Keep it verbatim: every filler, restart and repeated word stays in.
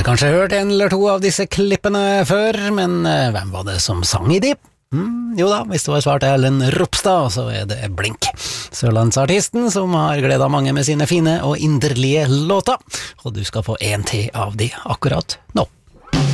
kanskje hørt en eller to av disse klippene før, men eh, hvem var det som sang i de? Mm, jo da, hvis det var svart Ellen Ropstad, så er det Blink. Sørlandsartisten som har gledet mange med sine fine og inderlige låter, og du skal få en til av de akkurat nå.